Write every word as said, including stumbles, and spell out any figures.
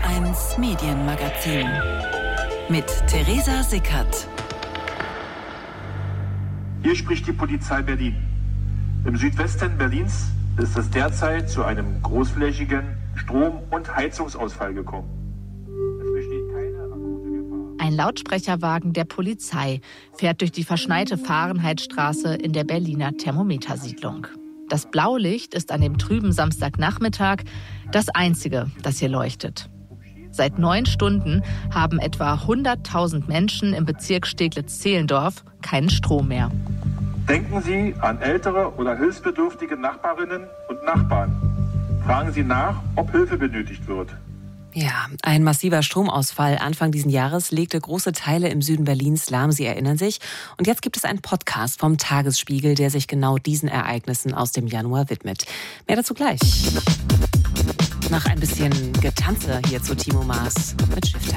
eins Medienmagazin mit Theresa Sickert. Hier spricht die Polizei Berlin. Im Südwesten Berlins ist es derzeit zu einem großflächigen Strom- und Heizungsausfall gekommen. Es besteht keine akute Gefahr. Ein Lautsprecherwagen der Polizei fährt durch die verschneite Fahrenheitstraße in der Berliner Thermometersiedlung. Das Blaulicht ist an dem trüben Samstagnachmittag das einzige, das hier leuchtet. Seit neun Stunden haben etwa hunderttausend Menschen im Bezirk Steglitz-Zehlendorf keinen Strom mehr. Denken Sie an ältere oder hilfsbedürftige Nachbarinnen und Nachbarn. Fragen Sie nach, ob Hilfe benötigt wird. Ja, ein massiver Stromausfall Anfang diesen Jahres legte große Teile im Süden Berlins lahm, Sie erinnern sich. Und jetzt gibt es einen Podcast vom Tagesspiegel, der sich genau diesen Ereignissen aus dem Januar widmet. Mehr dazu gleich. Nach ein bisschen Getanze hier zu Timo Maas mit Shift.